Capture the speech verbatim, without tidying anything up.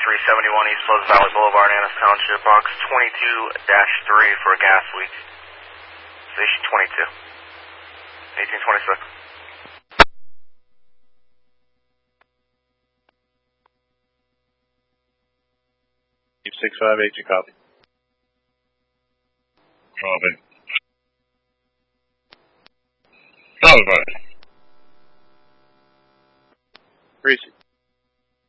three seventy-one East Pleasant Valley Boulevard, Annis Township, box twenty-two dash three for a gas leak. Station twenty-two. eighteen twenty-six. six five eight, you copy. Copy. Copy, buddy. Greasy.